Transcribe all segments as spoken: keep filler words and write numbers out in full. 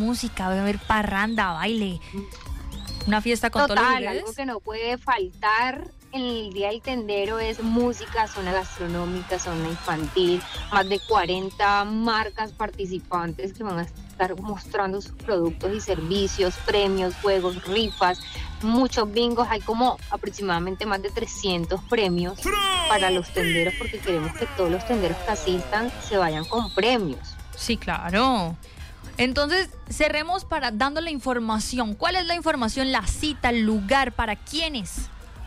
música, va a haber parranda, baile, una fiesta con Total, todos los lugares. Algo que no puede faltar en el Día del Tendero es música, zona gastronómica, zona infantil, más de cuarenta marcas participantes que van a estar mostrando sus productos y servicios, premios, juegos, rifas, muchos bingos. Hay como aproximadamente más de trescientos premios para los tenderos, porque queremos que todos los tenderos que asistan se vayan con premios. Sí, claro. Entonces, cerremos para dando la información. ¿Cuál es la información, la cita, el lugar, para quiénes?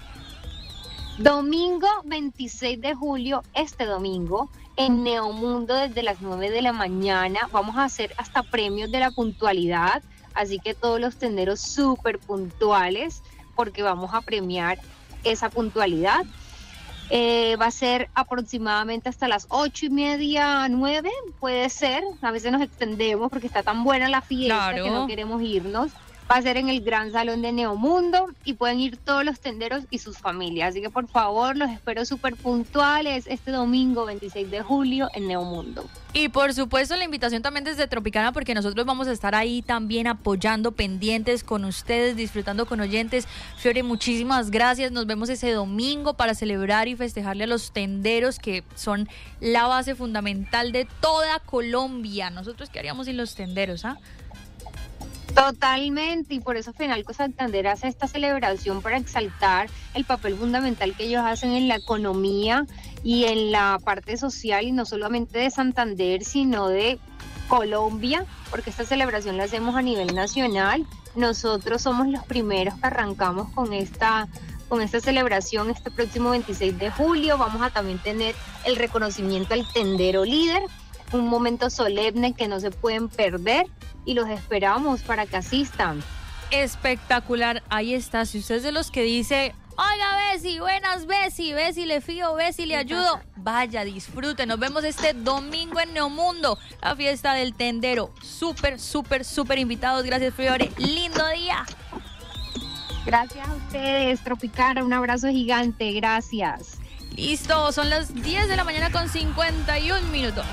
Domingo veintiséis de julio, este domingo, en Neomundo desde las nueve de la mañana. Vamos a hacer hasta premios de la puntualidad, así que todos los tenderos súper puntuales, porque vamos a premiar esa puntualidad. Eh, va a ser aproximadamente hasta las ocho y media, nueve, puede ser. A veces nos extendemos porque está tan buena la fiesta, claro, que no queremos irnos. Va a ser en el Gran Salón de Neomundo y pueden ir todos los tenderos y sus familias. Así que por favor, los espero súper puntuales este domingo veintiséis de julio en Neomundo. Y por supuesto la invitación también desde Tropicana, porque nosotros vamos a estar ahí también apoyando, pendientes con ustedes, disfrutando con oyentes. Fiore, muchísimas gracias. Nos vemos ese domingo para celebrar y festejarle a los tenderos, que son la base fundamental de toda Colombia. Nosotros, ¿qué haríamos sin los tenderos, ah? Totalmente, y por eso Fenalco Santander hace esta celebración para exaltar el papel fundamental que ellos hacen en la economía y en la parte social, y no solamente de Santander, sino de Colombia, porque esta celebración la hacemos a nivel nacional. Nosotros somos los primeros que arrancamos con esta, con esta celebración este próximo veintiséis de julio. Vamos a también tener el reconocimiento al tendero líder, un momento solemne que no se pueden perder, y los esperamos para que asistan. Espectacular, ahí está. Si usted es de los que dice, oiga Bessie, buenas Bessie, Bessie le fío, Bessie le ayudo, vaya, disfrute. Nos vemos este domingo en Neomundo, la fiesta del tendero. Súper, súper, súper invitados. Gracias, Fiore. Lindo día. Gracias a ustedes, Tropicana. Un abrazo gigante. Gracias. Listo, son las diez de la mañana con cincuenta y un minutos.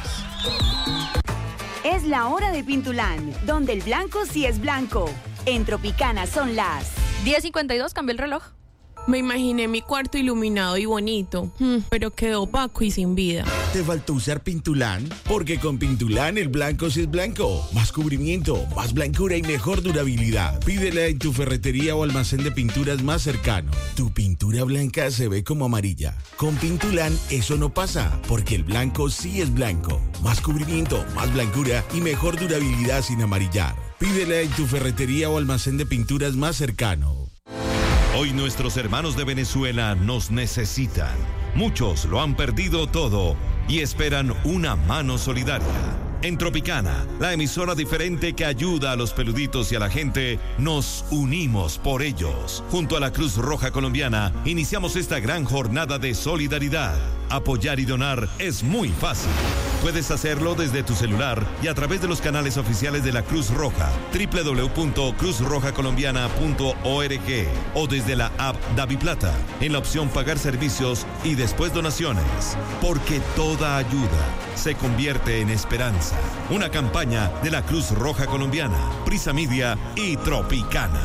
Es la hora de Pintulán, donde el blanco sí es blanco. En Tropicana son las diez cincuenta y dos, cambió el reloj. Me imaginé mi cuarto iluminado y bonito, pero quedó opaco y sin vida. ¿Te faltó usar Pintulán? Porque con Pintulán el blanco sí es blanco. Más cubrimiento, más blancura y mejor durabilidad. Pídela en tu ferretería o almacén de pinturas más cercano. Tu pintura blanca se ve como amarilla. Con Pintulán eso no pasa, porque el blanco sí es blanco. Más cubrimiento, más blancura y mejor durabilidad sin amarillar. Pídela en tu ferretería o almacén de pinturas más cercano. Hoy nuestros hermanos de Venezuela nos necesitan. Muchos lo han perdido todo y esperan una mano solidaria. En Tropicana, la emisora diferente que ayuda a los peluditos y a la gente, nos unimos por ellos. Junto a la Cruz Roja Colombiana, iniciamos esta gran jornada de solidaridad. Apoyar y donar es muy fácil. Puedes hacerlo desde tu celular y a través de los canales oficiales de la Cruz Roja, doble u doble u doble u punto cruz roja colombiana punto org, o desde la app DaviPlata, en la opción Pagar Servicios y después Donaciones. Porque toda ayuda se convierte en esperanza. Una campaña de la Cruz Roja Colombiana, Prisa Media y Tropicana.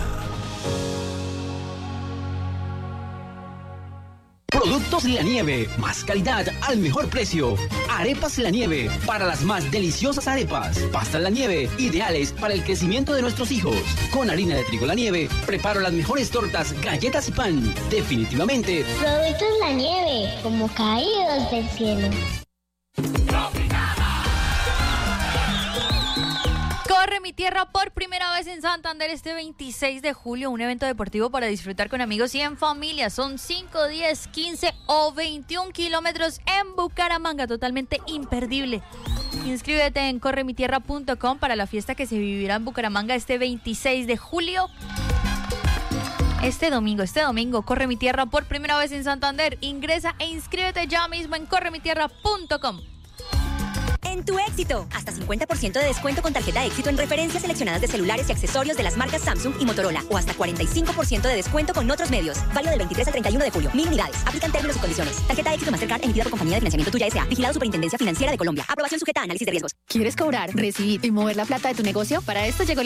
Productos La Nieve, más calidad al mejor precio. Arepas La Nieve, para las más deliciosas arepas. Pastas La Nieve, ideales para el crecimiento de nuestros hijos. Con harina de trigo La Nieve, preparo las mejores tortas, galletas y pan. Definitivamente, Productos La Nieve, como caídos del cielo. Corre mi tierra por primera vez en Santander este veintiséis de julio, un evento deportivo para disfrutar con amigos y en familia. Son cinco, diez, quince o veintiún kilómetros en Bucaramanga, totalmente imperdible. Inscríbete en corre mi tierra punto com para la fiesta que se vivirá en Bucaramanga este veintiséis de julio. Este domingo, este domingo, Corre mi tierra por primera vez en Santander. Ingresa e inscríbete ya mismo en corre mi tierra punto com. En Tu Éxito, hasta cincuenta por ciento de descuento con tarjeta Éxito en referencias seleccionadas de celulares y accesorios de las marcas Samsung y Motorola, o hasta cuarenta y cinco por ciento de descuento con otros medios. Válido del veintitrés al treinta y uno de julio. Mil unidades. Aplican términos y condiciones. Tarjeta Éxito Mastercard emitida por Compañía de Financiamiento Tuya S A. Vigilado Superintendencia Financiera de Colombia. Aprobación sujeta a análisis de riesgos. ¿Quieres cobrar, recibir y mover la plata de tu negocio? Para esto llegó